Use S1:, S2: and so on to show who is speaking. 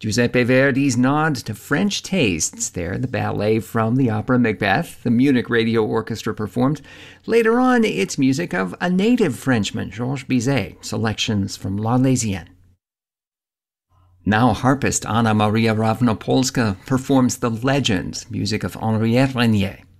S1: Giuseppe Verdi's nod to French tastes there, the ballet from the opera Macbeth, the Munich Radio Orchestra performed. Later on, it's music of a native Frenchman, Georges Bizet, selections from L'Arlésienne. Now harpist Anna Maria Ravnopolska performs The Legend, music of Henriette Renier.